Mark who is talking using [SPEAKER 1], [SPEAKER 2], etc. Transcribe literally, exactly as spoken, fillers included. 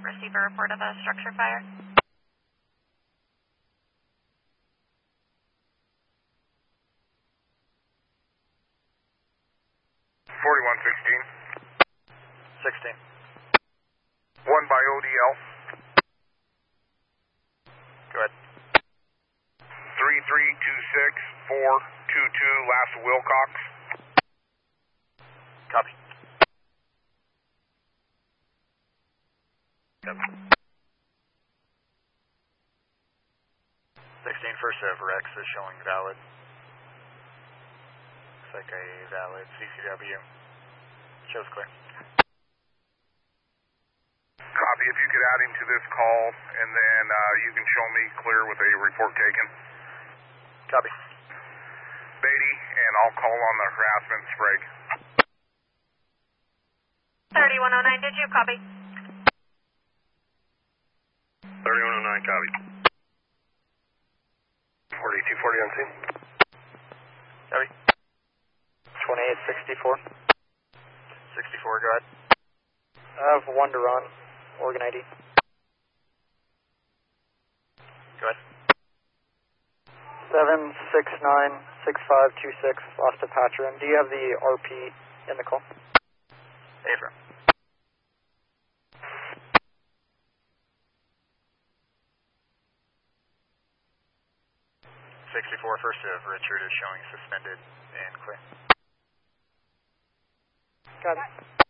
[SPEAKER 1] receive a report of a structure fire.
[SPEAKER 2] forty-one sixteen.
[SPEAKER 3] sixteen.
[SPEAKER 2] One by O D L.
[SPEAKER 3] Go ahead.
[SPEAKER 2] three three two six four two two, last Wilcox.
[SPEAKER 3] Copy. Copy. sixteen first of Rex is showing valid. Looks like a valid C C W. Shows clear.
[SPEAKER 2] Copy. If you could add him to this call, and then uh, you can show me clear with a report taken.
[SPEAKER 3] Copy.
[SPEAKER 2] Beatty, and I'll call on the harassment sprig.
[SPEAKER 1] thirty-one oh nine, did you copy?
[SPEAKER 2] thirty-one oh nine, copy. forty-two forty on scene.
[SPEAKER 3] Copy. twenty-eight sixty-four. sixty-four, go ahead.
[SPEAKER 4] I have one to run. Organ I D.
[SPEAKER 3] Go ahead.
[SPEAKER 4] seven six nine six five two six, lost a patch room. Do you have the R P in the call?
[SPEAKER 3] Affirm. sixty-four first of Richard is showing suspended and clear.
[SPEAKER 4] Got it.